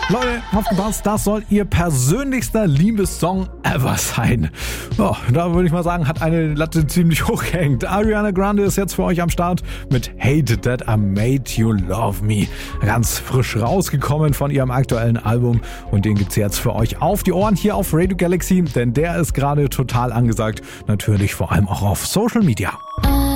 Leute, aufgepasst, das soll ihr persönlichster Liebessong ever sein. Oh, da würde ich mal sagen, hat eine Latte ziemlich hoch gehängt. Ariana Grande ist jetzt für euch am Start mit Hate That I Made You Love Me. Ganz frisch rausgekommen von ihrem aktuellen Album und den gibt's jetzt für euch auf die Ohren hier auf Radio Galaxy, denn der ist gerade total angesagt. Natürlich vor allem auch auf Social Media.